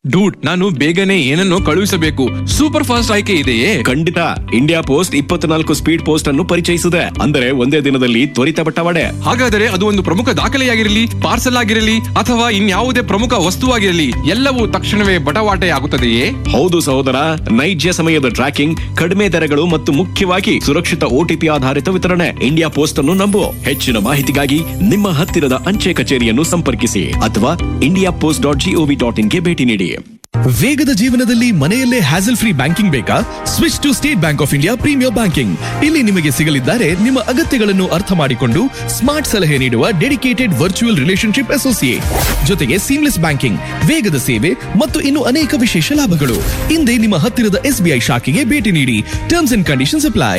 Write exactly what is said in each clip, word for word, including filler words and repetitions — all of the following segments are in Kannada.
ಡೂಡ್, ನಾನು ಬೇಗನೆ ಏನನ್ನು ಕಳುಹಿಸಬೇಕು. ಸೂಪರ್ ಫಾಸ್ಟ್ ಆಯ್ಕೆ ಇದೆಯೇ? ಖಂಡಿತ. ಇಂಡಿಯಾ ಪೋಸ್ಟ್ ಇಪ್ಪತ್ನಾಲ್ಕು ಸ್ಪೀಡ್ ಪೋಸ್ಟ್ ಅನ್ನು ಪರಿಚಯಿಸಿದೆ. ಅಂದರೆ ಒಂದೇ ದಿನದಲ್ಲಿ ತ್ವರಿತ ಬಟ್ಟವಾಡೆ. ಹಾಗಾದರೆ ಅದು ಒಂದು ಪ್ರಮುಖ ದಾಖಲೆಯಾಗಿರಲಿ, ಪಾರ್ಸಲ್ ಆಗಿರಲಿ ಅಥವಾ ಇನ್ಯಾವುದೇ ಪ್ರಮುಖ ವಸ್ತುವಾಗಿರಲಿ, ಎಲ್ಲವೂ ತಕ್ಷಣವೇ ಬಟವಾಟೆ ಆಗುತ್ತದೆಯೇ? ಹೌದು ಸಹೋದರ, ನೈಜ ಸಮಯದ ಟ್ರ್ಯಾಕಿಂಗ್, ಕಡಿಮೆ ದರಗಳು ಮತ್ತು ಮುಖ್ಯವಾಗಿ ಸುರಕ್ಷಿತ ಓಟಿಪಿ ಆಧಾರಿತ ವಿತರಣೆ. ಇಂಡಿಯಾ ಪೋಸ್ಟ್ ಅನ್ನು ನಂಬು. ಹೆಚ್ಚಿನ ಮಾಹಿತಿಗಾಗಿ ನಿಮ್ಮ ಹತ್ತಿರದ ಅಂಚೆ ಕಚೇರಿಯನ್ನು ಸಂಪರ್ಕಿಸಿ ಅಥವಾ India post dot gov dot ಇನ್ಗೆ ಭೇಟಿ ನೀಡಿ. ವೇಗದ ಜೀವನದಲ್ಲಿ ಮನೆಯಲ್ಲೇ ಹ್ಯಾಸಲ್ ಫ್ರೀ ಬ್ಯಾಂಕಿಂಗ್ ಬೇಕಾ? Switch to state bank of India premier banking. ಇಲ್ಲಿ ನಿಮಗೆ ಸಿಗಲಿದ್ದಾರೆ ನಿಮ್ಮ ಅಗತ್ಯಗಳನ್ನು ಅರ್ಥ ಮಾಡಿಕೊಂಡು ಸ್ಮಾರ್ಟ್ ಸಲಹೆ ನೀಡುವ ಡೆಡಿಕೇಟೆಡ್ ವರ್ಚುವಲ್ ರಿಲೇಶನ್ಶಿಪ್ ಅಸೋಸಿಯೇಟ್, ಜೊತೆಗೆ ಸೀಮ್ಲೆಸ್ ಬ್ಯಾಂಕಿಂಗ್, ವೇಗದ ಸೇವೆ ಮತ್ತು ಇನ್ನು ಅನೇಕ ವಿಶೇಷ ಲಾಭಗಳು. ಹಿಂದೆ ನಿಮ್ಮ ಹತ್ತಿರದ ಎಸ್ಬಿಐ ಶಾಖೆಗೆ ಭೇಟಿ ನೀಡಿ. Terms and conditions apply.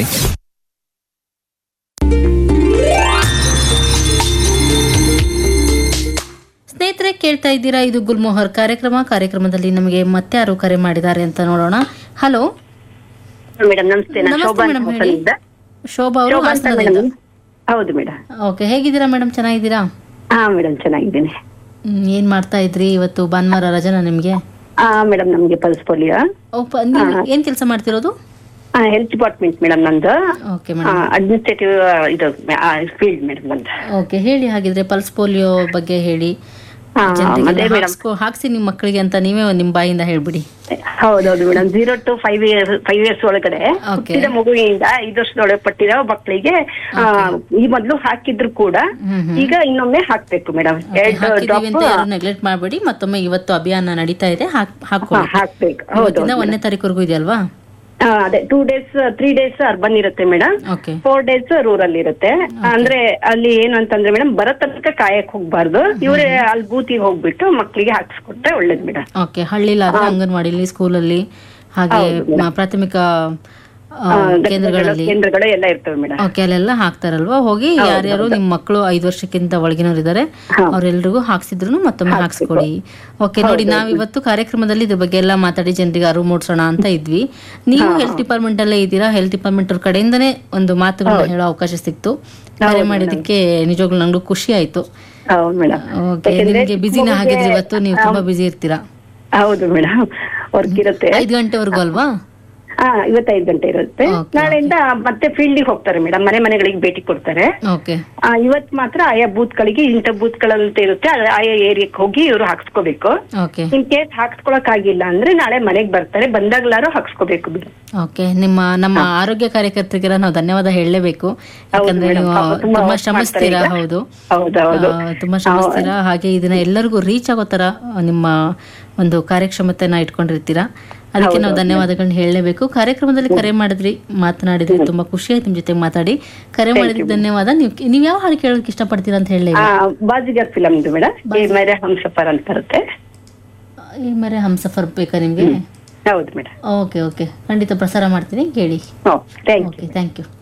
ಸ್ನೇಹಿತರೆ, ಕೇಳ್ತಾ ಇದ್ದೀರಾ ಇದು ಗುಲ್ಮೋಹರ್ ಕಾರ್ಯಕ್ರಮ. ಕಾರ್ಯಕ್ರಮದಲ್ಲಿ ನಮಗೆ ಮತ್ತೆ ಯಾರು ಕರೆ ಮಾಡಿದ್ದಾರೆ ಅಂತ ನೋಡೋಣ. ಹಲೋ ಮೇಡಮ್, ನಮಸ್ತೆ. ನಮಸ್ತೆ ಮೇಡಮ್, ಹೇಳಿ. ಶೋಭಾ ಅವರು ಹಾಸನದಿಂದ. ಹೌದು ಮೇಡಮ್. ಓಕೆ, ಹೇಗಿದ್ದೀರಾ ಮೇಡಮ್? ಚೆನ್ನಾಗಿದ್ದೀರಾ? ಹಾ ಮೇಡಮ್, ಚೆನ್ನಾಗಿದ್ದೀನಿ. ಹ್ಮ್, ಏನ್ ಮಾಡ್ತಾ ಇದ್ರಿ? ಇವತ್ತು ಭಾನುವಾರ ರಜನಾ ನಿಮ್ಗೆ? ಹಾ ಮೇಡಮ್, ನಮ್ಗೆ ಪಲ್ಸ್ ಪೋಲಿಯೋ. ಏನ್ ಕೆಲಸ ಮಾಡ್ತಿರೋದು? ಹೆಲ್ತ್ ಡಿಪಾರ್ಟ್ಮೆಂಟ್ ಮೇಡಮ್ ನಂದು. ಓಕೆ ಮೇಡಮ್, ಅಡ್ಮಿನಿಸ್ಟ್ರೇಟಿವ್ ಇದು ಫೀಲ್ಡ್ ಮೇಡಮ್ ನಂದು. ಓಕೆ, ಹೇಳಿ ಹಾಗಿದ್ರೆ ಪಲ್ಸ್ ಪೋಲಿಯೋ ಬಗ್ಗೆ ಹೇಳಿ. ಹಾಕ್ಸಿ ನಿಮ್ ಮಕ್ಕಳಿಗೆ ಅಂತ ನೀವೇ ನಿಮ್ ಬಾಯಿಂದ ಹೇಳ್ಬಿಡಿ. ಹೌದೌದು madam, zero to five years five years ಒಳಗಡೆ ಹುಟ್ಟಿದ ಮಗುವಿನಿಂದ ಐದು ವರ್ಷದೊಳಗೆ ಪಟ್ಟಿರೋ ಮಕ್ಕಳಿಗೆ ಈ ಮೊದಲು ಹಾಕಿದ್ರು ಕೂಡ ಈಗ ಇನ್ನೊಮ್ಮೆ ಹಾಕ್ಬೇಕು ಮೇಡಮ್. ನೆಗ್ಲೆಕ್ಟ್ ಮಾಡಬೇಡಿ. ಮತ್ತೊಮ್ಮೆ ಇವತ್ತು ಅಭಿಯಾನ ನಡೀತಾ ಇದೆ, ಹಾಕ್ಬೇಕು. ಒಂದನೇ ತಾರೀಕುವರೆಗೂ ಇದೆಯಲ್ವಾ? ಅದೇ two days three days urban ಇರುತ್ತೆ ಮೇಡಮ್, ಫೋರ್ ಡೇಸ್ ರೂರಲ್ ಇರುತ್ತೆ. ಅಂದ್ರೆ ಅಲ್ಲಿ ಏನು ಅಂತಂದ್ರೆ ಮೇಡಮ್, ಬರೋ ತನಕ ಕಾಯಕ್ ಹೋಗ್ಬಾರ್ದು, ಇವರೇ ಅಲ್ಲಿ ಬೂತಿಗೆ ಹೋಗ್ಬಿಟ್ಟು ಮಕ್ಕಳಿಗೆ ಹಾಕ್ಸ್ಕೊಟ್ರೆ ಒಳ್ಳೇದು ಮೇಡಮ್. ಓಕೆ, ಹಳ್ಳಿಲಾದ್ರೆ ಅಂಗನವಾಡಿಲಿ, ಸ್ಕೂಲಲ್ಲಿ, ಹಾಗೆ ಪ್ರಾಥಮಿಕ ಕೇಂದ್ರಗಳಲ್ಲಿ ಕೇಂದ್ರಗಳು ಎಲ್ಲ ಇರ್ತವೆ ಮೇಡಮ್. ಓಕೆ, ಅಲ್ಲೆಲ್ಲ ಹಾಕ್ತಾರಲ್ವಾ? ಹೋಗಿ ಯಾರ್ಯಾರು ನಿಮ್ ಮಕ್ಕಳು ಐದು ವರ್ಷಕ್ಕಿಂತ ಒಳಗಿನವ್ರು ಇದಾರೆ ಅವ್ರೆಲ್ರಿಗೂ ಹಾಕ್ಸಿದ್ರು ಮತ್ತೊಮ್ಮೆ ಹಾಕ್ಸ್ಕೊಡಿ. ಓಕೆ, ನೋಡಿ, ನಾವ್ ಇವತ್ತು ಕಾರ್ಯಕ್ರಮದಲ್ಲಿ ಇದ್ರ ಬಗ್ಗೆ ಎಲ್ಲ ಮಾತಾಡಿ ಜನರಿಗೆ ಅರಿವು ಮೂಡಿಸೋಣ ಅಂತ ಇದ್ವಿ. ನೀವು ಹೆಲ್ತ್ ಡಿಪಾರ್ಟ್ಮೆಂಟ್ ಅಲ್ಲೇ ಇದ್ದೀರಾ. ಹೆಲ್ತ್ ಡಿಪಾರ್ಟ್ಮೆಂಟ್ ಅವ್ರ ಕಡೆಯಿಂದನೇ ಒಂದು ಮಾತುಗಳನ್ನ ಹೇಳೋ ಅವಕಾಶ ಸಿಕ್ತು. ಕರೆ ಮಾಡಿದಕ್ಕೆ ನಿಜವಾಗ್ಲೂ ನಂಗೂ ಖುಷಿ ಆಯ್ತು. ಓಕೆ, ನಿಮ್ಗೆ ಬಿಸಿನ ಹಾಗಿದ್ರೆ ಇವತ್ತು ನೀವು ತುಂಬಾ ಬಿಸಿ ಇರ್ತೀರಾ? ಹೌದು ಮೇಡಮ್, ವರ್ಕ್ ಇರುತ್ತೆ. ಐದು ಗಂಟೆವರೆಗೂ ಅಲ್ವಾ? ಹಾ, ಇವತ್ತೈದು ಗಂಟೆ ಇರುತ್ತೆ. ನಾಳೆಯಿಂದ ಮತ್ತೆ ಫೀಲ್ಡಿಗೆ ಹೋಗ್ತಾರೆ ಮೇಡಮ್, ಮನೆ ಮನೆಗಳಿಗೆ ಭೇಟಿ ಕೊಡ್ತಾರೆ. ಇವತ್ ಮಾತ್ರ ಆಯಾ ಬೂತ್ ಗಳಿಗೆ, ಇಂಥ ಬೂತ್ ಗಳಂತ ಇರುತ್ತೆ, ಆಯಾ ಏರಿಯಾಕ್ ಹೋಗಿ ಇವರು ಹಾಕ್ಸ್ಕೋಬೇಕು. ಇನ್ ಕೇಸ್ ಹಾಕ್ಸ್ಕೊಳಕ್ ಆಗಿಲ್ಲ ಅಂದ್ರೆ ನಾಳೆ ಮನೆಗ್ ಬರ್ತಾರೆ, ಬಂದಾಗ್ಲಾರು ಹಾಕ್ಸ್ಕೋಬೇಕು ಬಿಡಿ. ಓಕೆ, ನಿಮ್ಮ ನಮ್ಮ ಆರೋಗ್ಯ ಕಾರ್ಯಕರ್ತರಿಗೆಲ್ಲ ನಾವು ಧನ್ಯವಾದ ಹೇಳಲೇಬೇಕು. ಯಾಕಂದ್ರೆ ನೀವು ತುಂಬಾ ಶ್ರಮಿಸ್ತೀರಾ. ಹೌದು, ತುಂಬಾ ಶ್ರಮಿಸ್ತೀರಾ. ಹಾಗೆ ಇದನ್ನ ಎಲ್ಲರಿಗೂ ರೀಚ್ ಆಗೋ ತರ ನಿಮ್ಮ ಒಂದು ಕಾರ್ಯಕ್ಷಮತೆನ ಇಟ್ಕೊಂಡಿರ್ತೀರಾ. ಅದಕ್ಕೆ ನಾವು ಧನ್ಯವಾದಗಳನ್ನ ಹೇಳಲೇಬೇಕು. ಕಾರ್ಯಕ್ರಮದಲ್ಲಿ ಕರೆ ಮಾಡಿದ್ರಿ, ಮಾತನಾಡಿದ್ರಿ, ತುಂಬಾ ಖುಷಿ ಆಯ್ತು ನಿಮ್ ಜೊತೆ ಮಾತಾಡಿ. ಕರೆ ಮಾಡಿದ್ರಿ ಧನ್ಯವಾದ. ನೀವು ನೀವ್ ಯಾವ ಹಾಡು ಕೇಳೋಕೆ ಇಷ್ಟಪಡ್ತೀರಾ ಅಂತ ಹೇಳಿ? ಬಾಜಿಗರ್ ಫಿಲಂ ಮೇಡಮ್, ಈ ಮೇರೆ ಹಮ್ಸಫರ್ ಅಂತ ಬರುತ್ತೆ. ಈ ಮೇರೆ ಹಮ್ಸಫರ್ ಬೇಕಾ ನಿಮ್ಗೆ? ಹೌದು ಮೇಡಮ್. ಓಕೆ ಓಕೆ, ಖಂಡಿತ ಪ್ರಸಾರ ಮಾಡ್ತೀನಿ, ಕೇಳಿ. Okay, thank you.